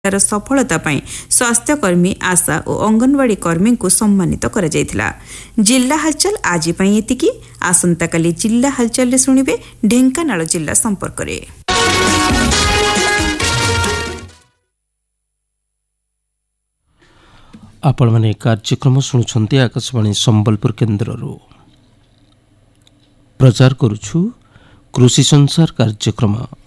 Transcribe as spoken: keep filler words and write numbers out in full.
ତାର ସଫଳତା ପାଇଁ ସ୍ୱାସ୍ଥ୍ୟକର୍ମୀ ଆଶା ଓ ଅଙ୍ଗନବାଡି କର୍ମୀଙ୍କୁ ସମ୍ମାନିତ କରାଯାଇଥିଲା। ଜିଲ୍ଲା ହାଲଚାଲ ଆଜି ପାଇଁ ଏତିକି। ଆସନ୍ତାକାଲି ଜିଲ୍ଲା ହାଲଚାଲରେ ଶୁଣିବେ ଢେଙ୍କାନାଳ ଜିଲ୍ଲା ସମ୍ପର୍କରେ। ଆପଣମାନେ କାର୍ଯ୍ୟକ୍ରମ ଶୁଣୁଛନ୍ତି ଆକାଶବାଣୀ ସମ୍ବଲପୁର କେନ୍ଦ୍ରରୁ। ପ୍ରଚାର କରୁଛୁ କୃଷି ସଂସାର କାର୍ଯ୍ୟକ୍ରମ।